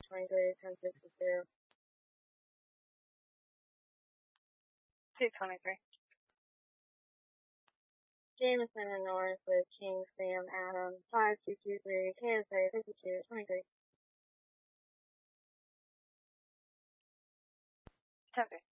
23, 1062. 223. Jameson and North with King, Sam, Adam, 5223, KSA 52, 23. Copy.